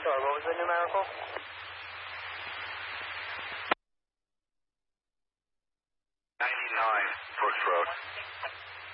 Sorry, what was the numerical? 99, Brooks Road.